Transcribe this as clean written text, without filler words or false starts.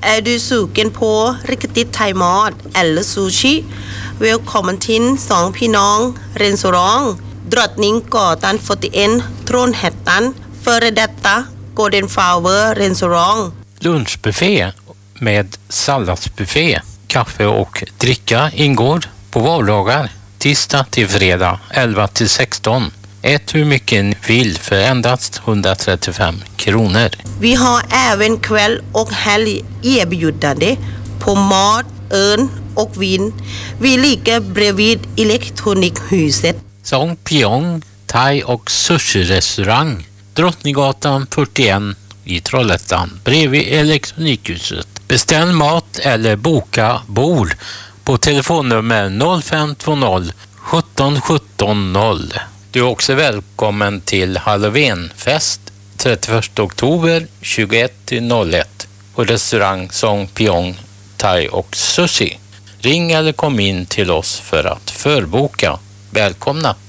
Är du sugen på riktigt thaimat eller sushi? Välkommen till Songพี่น้อง restaurang Drottninggatan 41 Trollhättan före detta Golden Flower restaurang. Lunchbuffé med salladsbuffé, kaffe och dricka ingår på vardagar, tisdag till fredag 11 till 16. Ät hur mycket ni vill för endast 135 kronor. Vi har även kväll och helg erbjudande på mat, öl och vin. Vi ligger bredvid Elektronikhuset. Song Pyong Thai och sushi-restaurang, Drottninggatan 41 i Trollhättan, bredvid Elektronikhuset. Beställ mat eller boka bord på telefonnummer 0520 17 17 0. Du är också välkommen till Halloweenfest 31 oktober 21-01 på restaurang Song Pyong Thai och Sushi. Ring eller kom in till oss för att förboka. Välkomna!